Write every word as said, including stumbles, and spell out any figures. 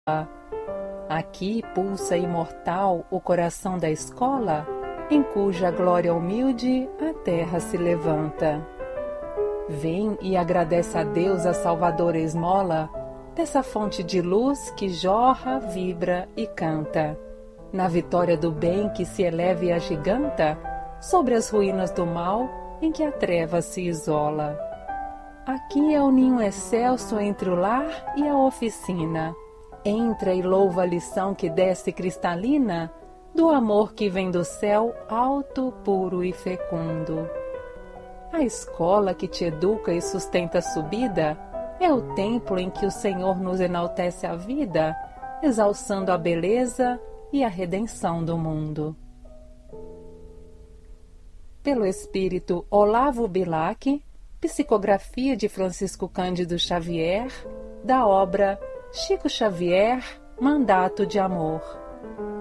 Aqui pulsa imortal o coração da escola, em cuja glória humilde a terra se levanta. Vem e agradece a Deus a salvadora esmola dessa fonte de luz que jorra, vibra e canta, na vitória do bem que se eleva e agiganta sobre as ruínas do mal em que a treva se isola. Aqui é o ninho excelso entre o lar e a oficina. Entra e louva a lição que desce cristalina do amor que vem do céu alto, puro e fecundo. A escola que te educa e sustenta a subida é o templo em que o Senhor nos enaltece a vida, exalçando a beleza e a redenção do mundo. Pelo espírito Olavo Bilac, psicografia de Francisco Cândido Xavier, da obra Chico Xavier, Mandato de Amor.